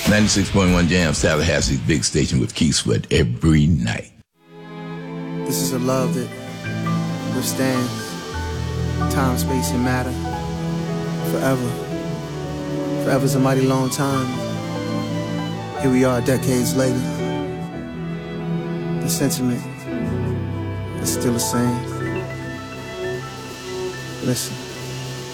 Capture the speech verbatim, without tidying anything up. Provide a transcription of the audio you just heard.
ninety-six point one Jams, Tallahassee's big station with Keith Sweat every night. This is a love that withstands time, space, and matter forever. Forever's a mighty long time. Here we are decades later. The sentiment is still the same. Listen.